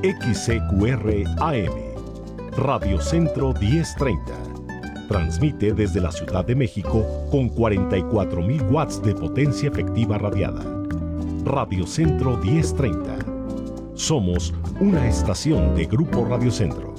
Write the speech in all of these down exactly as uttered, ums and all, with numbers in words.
X C Q R A M, Radio Centro diez treinta. Transmite desde la Ciudad de México con cuarenta y cuatro mil watts de potencia efectiva radiada. Radio Centro diez treinta. Somos una estación de Grupo Radio Centro.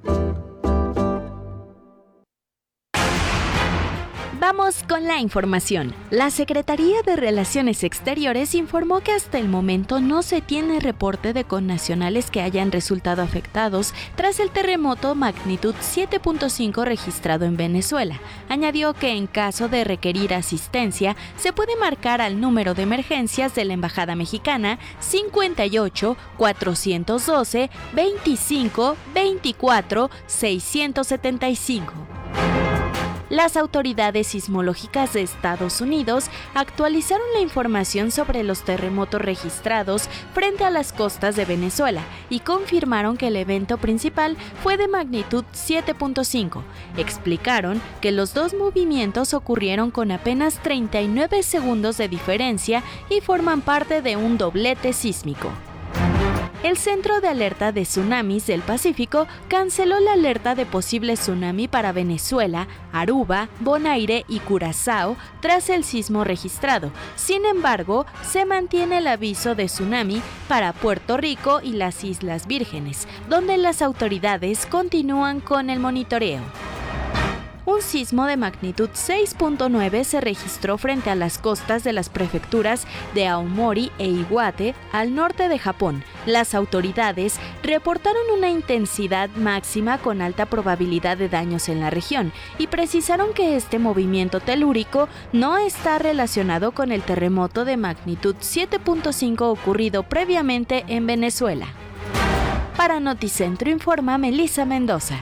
Vamos con la información. La Secretaría de Relaciones Exteriores informó que hasta el momento no se tiene reporte de connacionales que hayan resultado afectados tras el terremoto magnitud siete punto cinco registrado en Venezuela. Añadió que en caso de requerir asistencia, se puede marcar al número de emergencias de la Embajada Mexicana cincuenta y ocho, cuatrocientos doce, veinticinco, veinticuatro, seiscientos setenta y cinco. Las autoridades sismológicas de Estados Unidos actualizaron la información sobre los terremotos registrados frente a las costas de Venezuela y confirmaron que el evento principal fue de magnitud siete punto cinco. Explicaron que los dos movimientos ocurrieron con apenas treinta y nueve segundos de diferencia y forman parte de un doblete sísmico. El Centro de Alerta de Tsunamis del Pacífico canceló la alerta de posible tsunami para Venezuela, Aruba, Bonaire y Curazao tras el sismo registrado. Sin embargo, se mantiene el aviso de tsunami para Puerto Rico y las Islas Vírgenes, donde las autoridades continúan con el monitoreo. Un sismo de magnitud seis punto nueve se registró frente a las costas de las prefecturas de Aomori e Iwate, al norte de Japón. Las autoridades reportaron una intensidad máxima con alta probabilidad de daños en la región y precisaron que este movimiento telúrico no está relacionado con el terremoto de magnitud siete punto cinco ocurrido previamente en Venezuela. Para Noticentro informa Melissa Mendoza.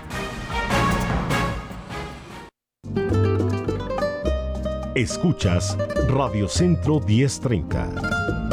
Escuchas Radio Centro diez treinta.